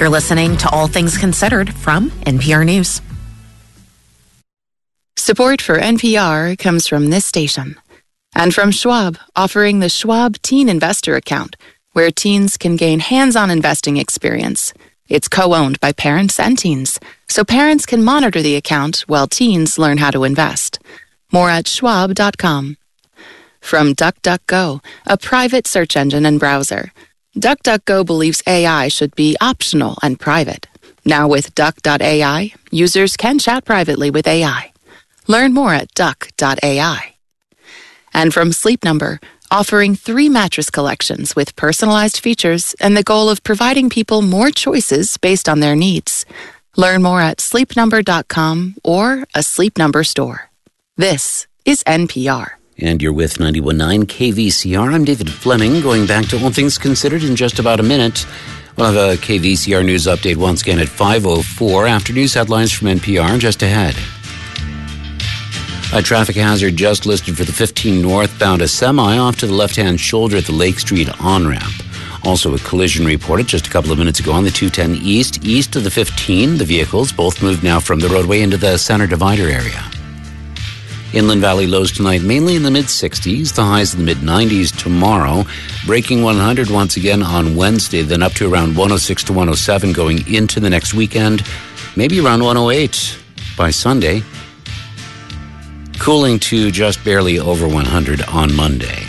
You're listening to All Things Considered from NPR News. Support for NPR comes from this station and from Schwab, offering the Schwab Teen Investor Account, where teens can gain hands-on investing experience. It's co-owned by parents and teens, so parents can monitor the account while teens learn how to invest. More at schwab.com. From DuckDuckGo, a private search engine and browser. DuckDuckGo believes AI should be optional and private. Now with Duck.ai, users can chat privately with AI. Learn more at Duck.ai. And from Sleep Number, offering 3 mattress collections with personalized features and the goal of providing people more choices based on their needs. Learn more at sleepnumber.com or a Sleep Number store. This is NPR. And you're with 91.9 KVCR. I'm David Fleming, going back to All Things Considered in just about a minute. We'll have a KVCR news update once again at 5:04 after news headlines from NPR just ahead. A traffic hazard just listed for the 15 northbound, a semi off to the left-hand shoulder at the Lake Street on-ramp. Also a collision reported just a couple of minutes ago on the 210 east of the 15. The vehicles both moved now from the roadway into the center divider area. Inland Valley lows tonight mainly in the mid-60s, the highs in the mid-90s tomorrow, breaking 100 once again on Wednesday, then up to around 106 to 107 going into the next weekend, maybe around 108 by Sunday. Cooling to just barely over 100 on Monday.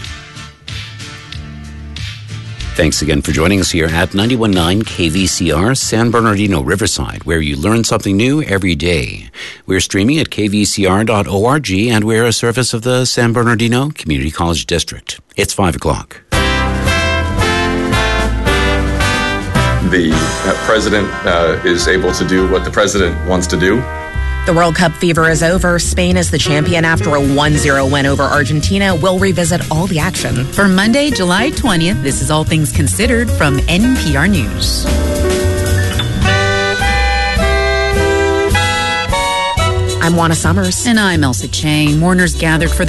Thanks again for joining us here at 91.9 KVCR, San Bernardino, Riverside, where you learn something new every day. We're streaming at kvcr.org, and we're a service of the San Bernardino Community College District. It's 5 o'clock. The president is able to do what the president wants to do. The World Cup fever is over. Spain is the champion after a 1-0 win over Argentina. We'll revisit all the action. For Monday, July 20th, this is All Things Considered from NPR News. I'm Juana Summers. And I'm Elsa Chang. Mourners gathered for